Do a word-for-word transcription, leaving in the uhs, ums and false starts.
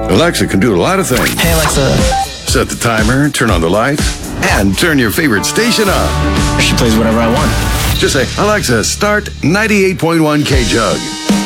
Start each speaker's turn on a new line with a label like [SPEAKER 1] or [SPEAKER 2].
[SPEAKER 1] Alexa can do a lot of things.
[SPEAKER 2] Hey, Alexa.
[SPEAKER 1] Set the timer, turn on the lights, and turn your favorite station up.
[SPEAKER 2] She plays whatever I want.
[SPEAKER 1] Just say, Alexa, start ninety-eight point one K Jug.